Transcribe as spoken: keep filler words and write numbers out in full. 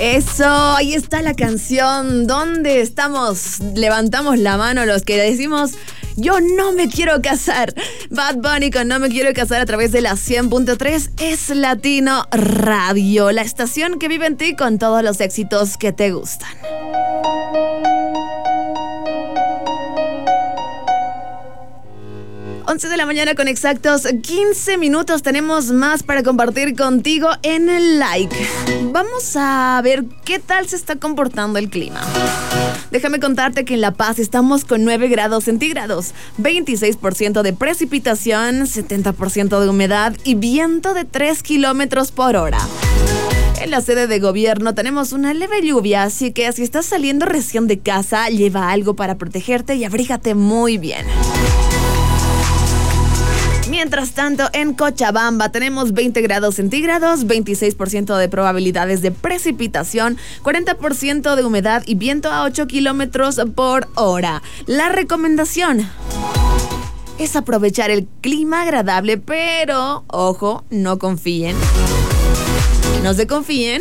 Eso, ahí está la canción donde estamos, levantamos la mano los que decimos yo no me quiero casar. Bad Bunny con No me quiero casar a través de la cien punto tres es Latino Radio, la estación que vive en ti con todos los éxitos que te gustan. once de la mañana con exactos quince minutos. Tenemos más para compartir contigo en el like. Vamos a ver qué tal se está comportando el clima. Déjame contarte que en La Paz estamos con nueve grados centígrados, veintiséis por ciento de precipitación, setenta por ciento de humedad y viento de tres kilómetros por hora. En la sede de gobierno tenemos una leve lluvia, así que si estás saliendo recién de casa, lleva algo para protegerte y abrígate muy bien. Mientras tanto, en Cochabamba tenemos veinte grados centígrados, veintiséis por ciento de probabilidades de precipitación, cuarenta por ciento de humedad y viento a ocho kilómetros por hora. La recomendación es aprovechar el clima agradable, pero, ojo, no confíen. No se confíen